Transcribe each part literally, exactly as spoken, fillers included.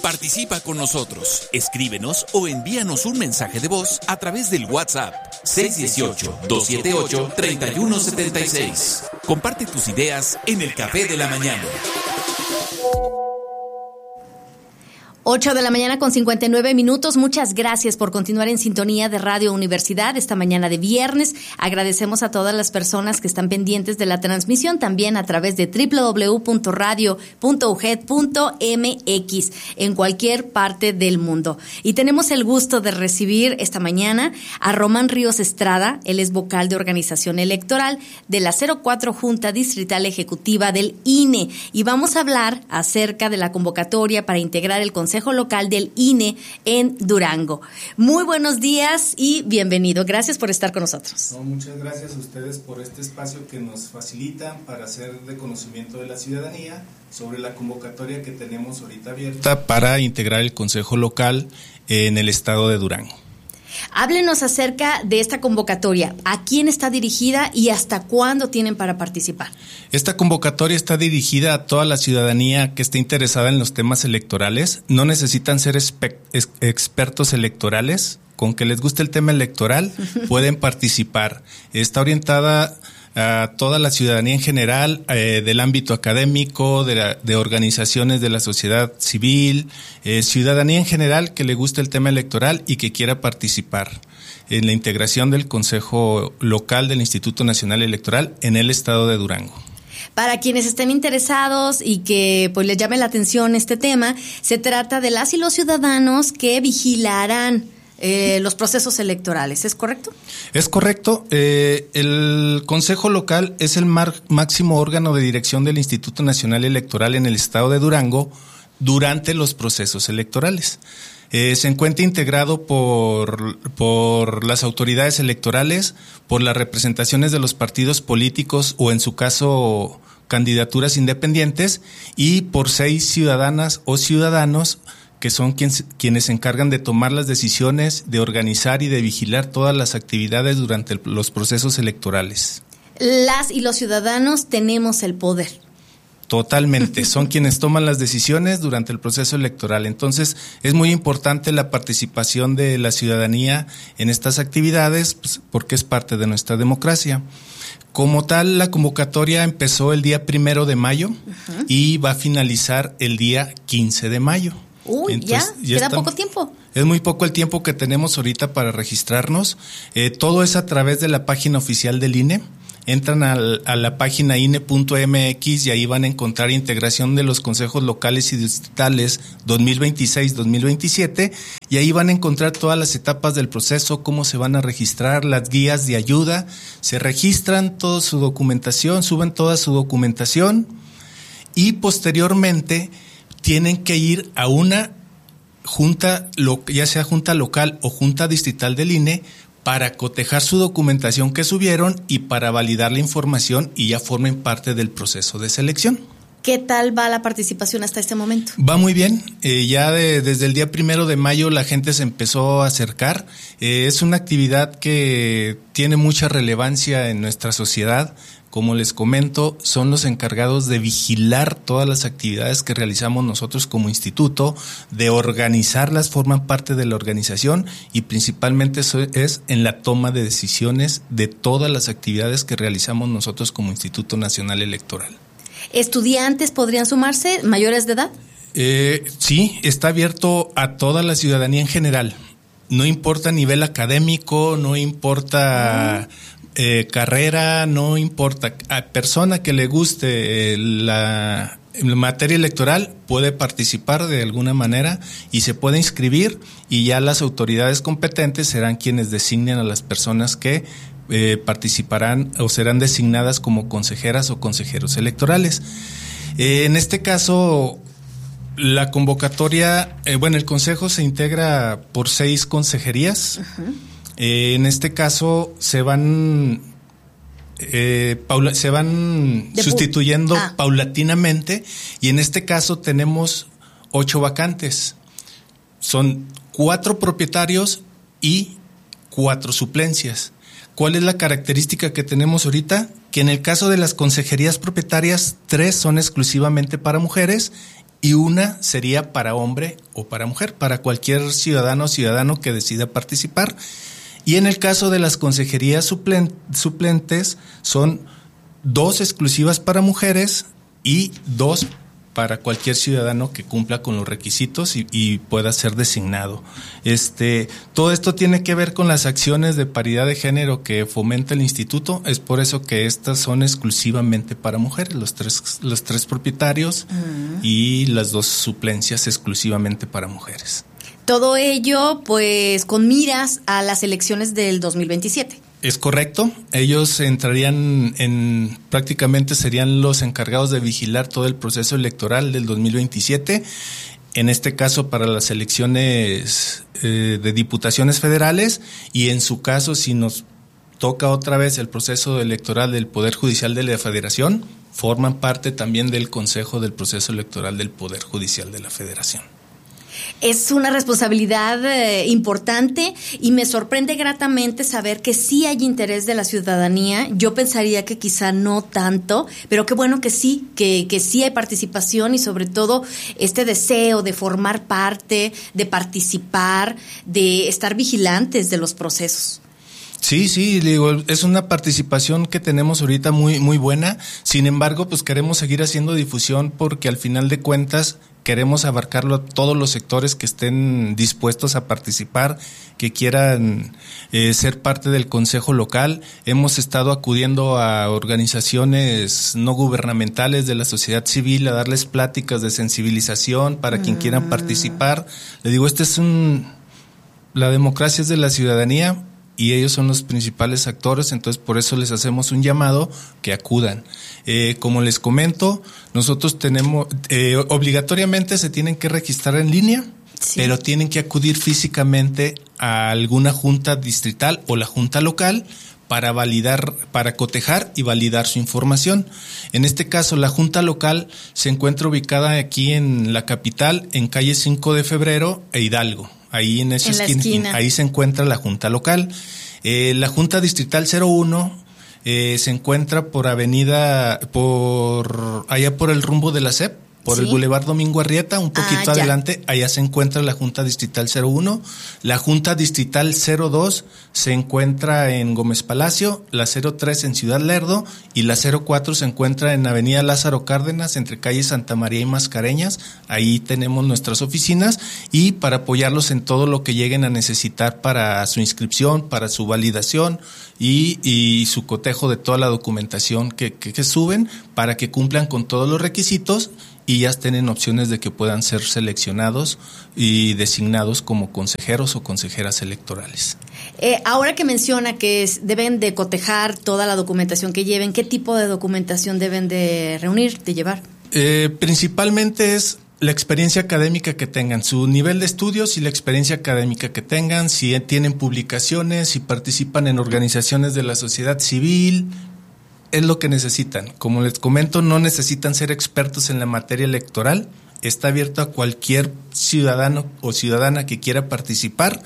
Participa con nosotros. Escríbenos o envíanos un mensaje de voz a través del WhatsApp seis uno ocho, dos siete ocho, tres uno siete seis. Comparte tus ideas en el Café de la Mañana. ocho de la mañana con cincuenta y nueve minutos. Muchas gracias por continuar en sintonía de Radio Universidad esta mañana de viernes. Agradecemos a todas las personas que están pendientes de la transmisión también a través de doble u doble u doble u punto radio punto u g e d punto m x en cualquier parte del mundo. Y tenemos el gusto de recibir esta mañana a Román Ríos Estrada. Él es vocal de organización electoral de la cero cuatro Junta Distrital Ejecutiva del I N E. Y vamos a hablar acerca de la convocatoria para integrar el Consejo Consejo Local del I N E en Durango. Muy buenos días y bienvenido. Gracias por estar con nosotros. No, muchas gracias a ustedes por este espacio que nos facilitan para hacer de conocimiento de la ciudadanía sobre la convocatoria que tenemos ahorita abierta para integrar el Consejo Local en el estado de Durango. Háblenos acerca de esta convocatoria. ¿A quién está dirigida y hasta cuándo tienen para participar? Esta convocatoria está dirigida a toda la ciudadanía que esté interesada en los temas electorales. No necesitan ser espe- ex- expertos electorales. Con que les guste el tema electoral, pueden participar. Está orientada a toda la ciudadanía en general, eh, del ámbito académico, de, la, de organizaciones de la sociedad civil, eh, ciudadanía en general que le guste el tema electoral y que quiera participar en la integración del Consejo Local del Instituto Nacional Electoral en el estado de Durango. Para quienes estén interesados y que pues les llame la atención este tema, se trata de las y los ciudadanos que vigilarán Eh, los procesos electorales, ¿es correcto? Es correcto. Eh, el Consejo Local es el mar- máximo órgano de dirección del Instituto Nacional Electoral en el estado de Durango durante los procesos electorales. Eh, se encuentra integrado por, por las autoridades electorales, por las representaciones de los partidos políticos o en su caso candidaturas independientes y por seis ciudadanas o ciudadanos que son quienes, quienes se encargan de tomar las decisiones, de organizar y de vigilar todas las actividades durante el, los procesos electorales. Las y los ciudadanos tenemos el poder. Totalmente, son quienes toman las decisiones durante el proceso electoral. Entonces, es muy importante la participación de la ciudadanía en estas actividades, pues, porque es parte de nuestra democracia. Como tal, la convocatoria empezó el día primero de mayo uh-huh. y va a finalizar el día quince de mayo. Uy, Entonces, ya, ya queda está, poco tiempo. Es muy poco el tiempo que tenemos ahorita para registrarnos. Eh, todo es a través de la página oficial del I N E. Entran al, a la página I N E punto M X y ahí van a encontrar integración de los consejos locales y distritales dos mil veintiséis dos mil veintisiete y ahí van a encontrar todas las etapas del proceso, cómo se van a registrar, las guías de ayuda. Se registran toda su documentación, suben toda su documentación y posteriormente tienen que ir a una junta, ya sea junta local o junta distrital del I N E, para cotejar su documentación que subieron y para validar la información y ya formen parte del proceso de selección. ¿Qué tal va la participación hasta este momento? Va muy bien. Eh, ya de, desde el día primero de mayo la gente se empezó a acercar. Eh, es una actividad que tiene mucha relevancia en nuestra sociedad. Como les comento, son los encargados de vigilar todas las actividades que realizamos nosotros como instituto, de organizarlas, forman parte de la organización y principalmente eso es en la toma de decisiones de todas las actividades que realizamos nosotros como Instituto Nacional Electoral. ¿Estudiantes podrían sumarse, mayores de edad? Eh, sí, está abierto a toda la ciudadanía en general. No importa nivel académico, no importa... Mm. Eh, carrera, no importa, a persona que le guste eh, la, la materia electoral puede participar de alguna manera y se puede inscribir y ya las autoridades competentes serán quienes designen a las personas que eh, participarán o serán designadas como consejeras o consejeros electorales. Eh, en este caso, la convocatoria, eh, bueno, el consejo se integra por seis consejerías. Uh-huh. Eh, en este caso se van eh, paula, se van de sustituyendo pu- ah. paulatinamente y en este caso tenemos ocho vacantes. Son cuatro propietarios y cuatro suplencias. ¿Cuál es la característica que tenemos ahorita? Que en el caso de las consejerías propietarias, tres son exclusivamente para mujeres y una sería para hombre o para mujer, para cualquier ciudadano o ciudadano que decida participar. Y en el caso de las consejerías suplen- suplentes, son dos exclusivas para mujeres y dos para cualquier ciudadano que cumpla con los requisitos y, y pueda ser designado. Este, todo esto tiene que ver con las acciones de paridad de género que fomenta el instituto. Es por eso que estas son exclusivamente para mujeres, los tres, los tres propietarios uh-huh. y las dos suplencias exclusivamente para mujeres. Todo ello, pues, con miras a las elecciones del dos mil veintisiete. Es correcto. Ellos entrarían en, prácticamente serían los encargados de vigilar todo el proceso electoral del dos mil veintisiete. En este caso para las elecciones eh, de diputaciones federales, y en su caso si nos toca otra vez el proceso electoral del Poder Judicial de la Federación, forman parte también del Consejo del Proceso Electoral del Poder Judicial de la Federación. Es una responsabilidad eh, importante y me sorprende gratamente saber que sí hay interés de la ciudadanía. Yo pensaría que quizá no tanto, pero qué bueno que sí, que, que sí hay participación y sobre todo este deseo de formar parte, de participar, de estar vigilantes de los procesos. Sí, sí, digo, es una participación que tenemos ahorita muy, muy buena. Sin embargo, pues queremos seguir haciendo difusión porque al final de cuentas queremos abarcarlo a todos los sectores que estén dispuestos a participar, que quieran eh, ser parte del consejo local. Hemos estado acudiendo a organizaciones no gubernamentales de la sociedad civil a darles pláticas de sensibilización para mm. quien quieran participar. Le digo, este es un, la democracia es de la ciudadanía y ellos son los principales actores, entonces por eso les hacemos un llamado que acudan. Eh, como les comento, nosotros tenemos, eh, obligatoriamente se tienen que registrar en línea, sí. pero tienen que acudir físicamente a alguna junta distrital o la junta local para validar, para cotejar y validar su información. En este caso, la junta local se encuentra ubicada aquí en la capital, en calle cinco de febrero e Hidalgo. Ahí en esa en esquina, esquina, ahí se encuentra la junta local. Eh, la junta distrital cero uno eh, se encuentra por avenida, por allá por el rumbo de la C E P, por ¿sí? el Boulevard Domingo Arrieta, un poquito ah, adelante, allá se encuentra la junta distrital cero uno. La junta distrital cero dos se encuentra en Gómez Palacio, la cero tres en Ciudad Lerdo y la cero cuatro se encuentra en avenida Lázaro Cárdenas, entre calle Santa María y Mascareñas. Ahí tenemos nuestras oficinas y para apoyarlos en todo lo que lleguen a necesitar para su inscripción, para su validación y, y su cotejo de toda la documentación que, que, que suben para que cumplan con todos los requisitos y ya tienen opciones de que puedan ser seleccionados y designados como consejeros o consejeras electorales. Eh, ahora que menciona que es, deben de cotejar toda la documentación que lleven, ¿qué tipo de documentación deben de reunir, de llevar? Eh, principalmente es la experiencia académica que tengan, su nivel de estudios y la experiencia académica que tengan, si tienen publicaciones, si participan en organizaciones de la sociedad civil. Es lo que necesitan. Como les comento, no necesitan ser expertos en la materia electoral. Está abierto a cualquier ciudadano o ciudadana que quiera participar.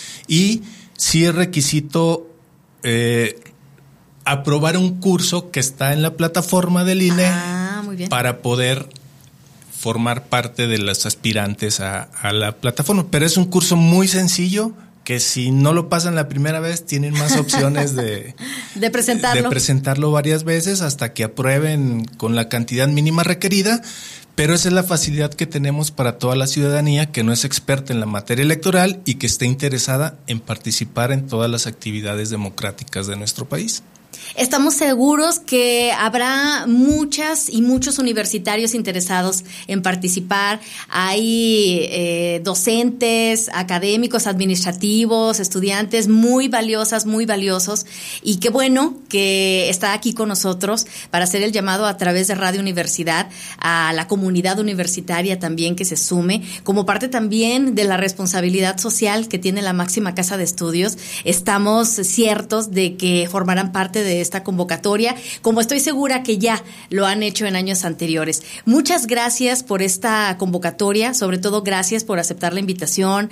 Y sí es requisito eh, aprobar un curso que está en la plataforma del I N E ah, muy bien. para poder formar parte de los aspirantes a, a la plataforma. Pero es un curso muy sencillo, que si no lo pasan la primera vez, tienen más opciones de, de presentarlo. de presentarlo varias veces hasta que aprueben con la cantidad mínima requerida, pero esa es la facilidad que tenemos para toda la ciudadanía que no es experta en la materia electoral y que esté interesada en participar en todas las actividades democráticas de nuestro país. Estamos seguros que habrá muchas y muchos universitarios interesados en participar. Hay eh, docentes, académicos, administrativos, estudiantes muy valiosas, muy valiosos. Y qué bueno que está aquí con nosotros para hacer el llamado a través de Radio Universidad a la comunidad universitaria también que se sume, como parte también de la responsabilidad social que tiene la máxima casa de estudios. Estamos ciertos de que formarán parte de esta convocatoria, como estoy segura que ya lo han hecho en años anteriores. Muchas gracias por esta convocatoria, sobre todo gracias por aceptar la invitación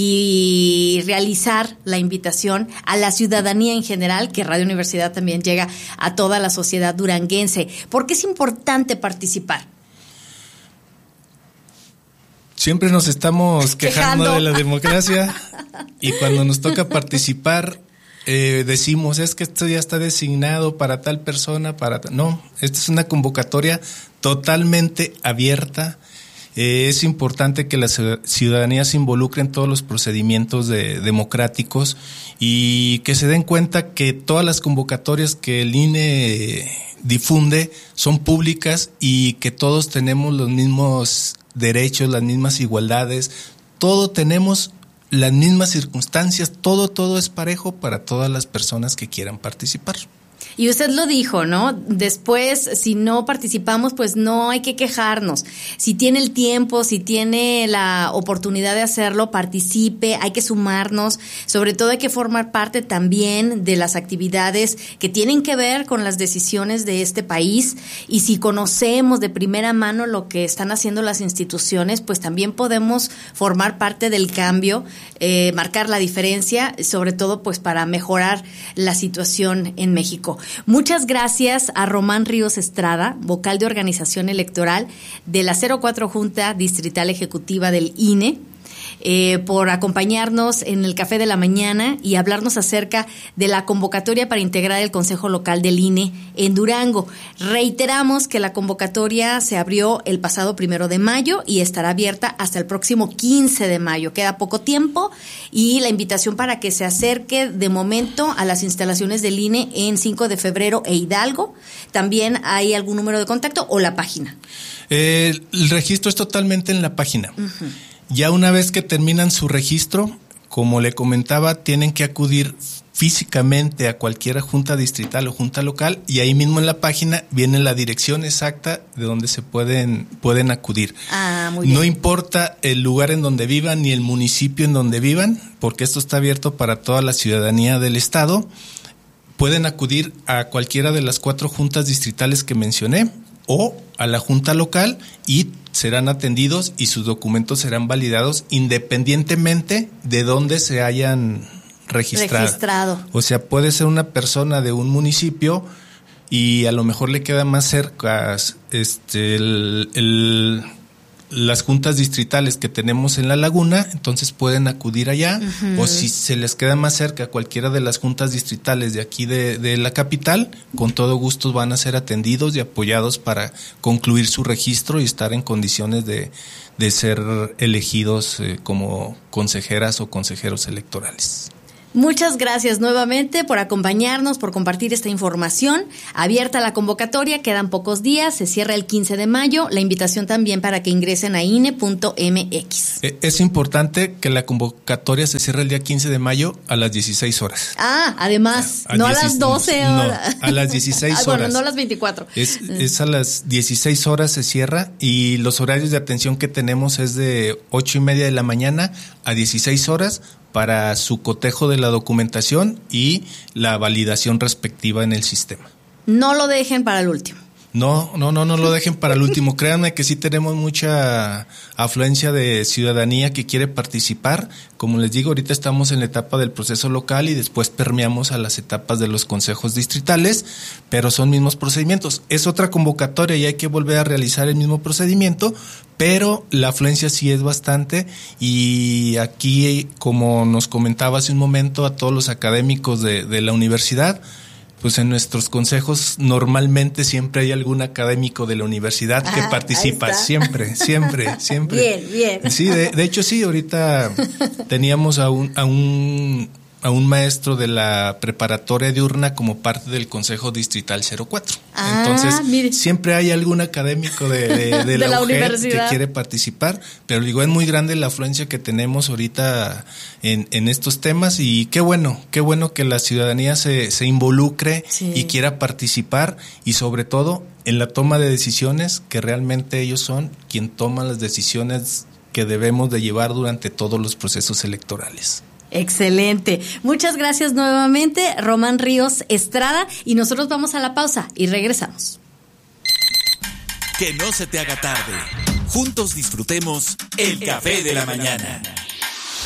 y realizar la invitación a la ciudadanía en general, que Radio Universidad también llega a toda la sociedad duranguense. ¿Por qué es importante participar? Siempre nos estamos quejando, Quejando. de la democracia y cuando nos toca participar eh, decimos, es que esto ya está designado para tal persona, para tal... No, esta es una convocatoria totalmente abierta. Eh, es importante que la ciudadanía se involucre en todos los procedimientos de, democráticos y que se den cuenta que todas las convocatorias que el I N E difunde son públicas y que todos tenemos los mismos derechos, las mismas igualdades, todo tenemos las mismas circunstancias, todo, todo es parejo para todas las personas que quieran participar. Y usted lo dijo, ¿no? Después, si no participamos, pues no hay que quejarnos. Si tiene el tiempo, si tiene la oportunidad de hacerlo, participe, hay que sumarnos. Sobre todo hay que formar parte también de las actividades que tienen que ver con las decisiones de este país. Y si conocemos de primera mano lo que están haciendo las instituciones, pues también podemos formar parte del cambio, eh, marcar la diferencia, sobre todo pues para mejorar la situación en México. Muchas gracias a Román Ríos Estrada, vocal de organización electoral de la cero cuatro Junta Distrital Ejecutiva del I N E, eh, por acompañarnos en el Café de la Mañana y hablarnos acerca de la convocatoria para integrar el Consejo Local del I N E en Durango. Reiteramos que la convocatoria se abrió el pasado primero de mayo y estará abierta hasta el próximo quince de mayo. Queda poco tiempo y la invitación para que se acerque de momento a las instalaciones del I N E en cinco de febrero e Hidalgo. También hay algún número de contacto o la página. Eh, el registro es totalmente en la página. Uh-huh. Ya una vez que terminan su registro, como le comentaba, tienen que acudir físicamente a cualquier junta distrital o junta local y ahí mismo en la página viene la dirección exacta de donde se pueden, pueden acudir. Ah, muy bien. No importa el lugar en donde vivan ni el municipio en donde vivan, porque esto está abierto para toda la ciudadanía del estado. Pueden acudir a cualquiera de las cuatro juntas distritales que mencioné o a la junta local y serán atendidos y sus documentos serán validados independientemente de dónde se hayan registrado. registrado. O sea, puede ser una persona de un municipio y a lo mejor le queda más cerca este, el, el, las juntas distritales que tenemos en La Laguna, entonces pueden acudir allá. Uh-huh. O si se les queda más cerca cualquiera de las juntas distritales de aquí de, de la capital, con todo gusto van a ser atendidos y apoyados para concluir su registro y estar en condiciones de, de ser elegidos eh, como consejeras o consejeros electorales. Muchas gracias nuevamente por acompañarnos, por compartir esta información. Abierta la convocatoria, quedan pocos días, se cierra el quince de mayo. La invitación también para que ingresen a I N E punto M X. Es importante que la convocatoria se cierre el día quince de mayo a las dieciséis horas. Ah, además, a no dieciséis, a las doce horas. No, a las dieciséis horas. Ah, bueno, no a las veinticuatro. Es, es a las dieciséis horas se cierra y los horarios de atención que tenemos es de ocho y media de la mañana a dieciséis horas para su cotejo de la documentación y la validación respectiva en el sistema. No lo dejen para el último. No, no, no, no lo dejen para el último. Créanme que sí tenemos mucha afluencia de ciudadanía que quiere participar. Como les digo, ahorita estamos en la etapa del proceso local y después permeamos a las etapas de los consejos distritales, pero son mismos procedimientos. Es otra convocatoria y hay que volver a realizar el mismo procedimiento, pero la afluencia sí es bastante y aquí, como nos comentaba hace un momento a todos los académicos de, de la universidad, pues en nuestros consejos normalmente siempre hay algún académico de la universidad que ah, participa, siempre, siempre, siempre. Bien, bien. Sí, de, de hecho sí, ahorita teníamos a un, a un a un maestro de la preparatoria diurna como parte del Consejo Distrital cero cuatro. Ah, entonces, mire. siempre hay algún académico de, de, de, de la, la U G E D universidad que quiere participar, pero digo, es muy grande la afluencia que tenemos ahorita en, en estos temas y qué bueno, qué bueno que la ciudadanía se, se involucre sí. y quiera participar y sobre todo en la toma de decisiones, que realmente ellos son quien toman las decisiones que debemos de llevar durante todos los procesos electorales. Excelente. Muchas gracias nuevamente, Román Ríos Estrada, y nosotros vamos a la pausa y regresamos. Que no se te haga tarde. Juntos disfrutemos el Café de la Mañana.